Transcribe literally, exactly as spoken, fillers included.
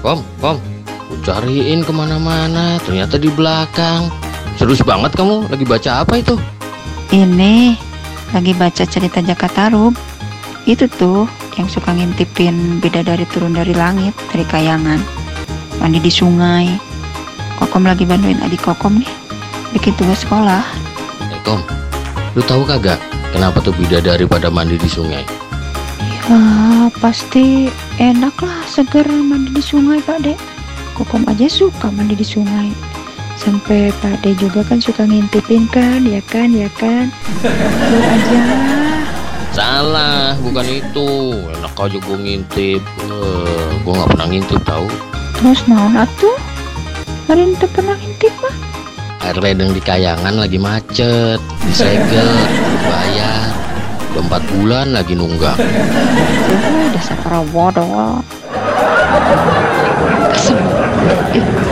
Kom, kom, ku cariin kemana-mana, ternyata di belakang. Serius banget kamu, lagi baca apa itu? Ini lagi baca cerita Jaka Tarub. Itu tuh yang suka ngintipin bidadari turun dari langit, dari kayangan, mandi di sungai. Kokom lagi bantuin adik Kokom nih bikin tugas sekolah. Eh Kom, lu tahu kagak kenapa tuh bidadari pada mandi di sungai? Ya pasti enak lah, seger mandi di sungai Pak Dek. Kokom aja suka mandi di sungai. Sampai Pak Dek juga kan suka ngintipin kan, ya kan, ya kan. Lu aja. Salah, bukan itu. Enak aja gue ngintip. Uh, gue nggak pernah ngintip tahu. Terus naon atuh? Hari itu pernah ngintip mah? Air ledeng di kayangan lagi macet, disegel, bayar. Udah empat bulan lagi nunggak. Dasar para bodoh. Kesel.